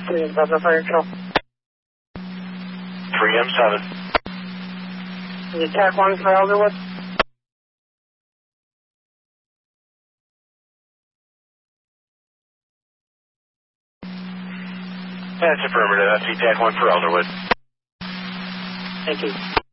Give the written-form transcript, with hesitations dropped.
3M7 Fire Control. 3M7. Is it TAC 1 for Elderwood? That's affirmative. That's TAC 1 for Elderwood. Thank you.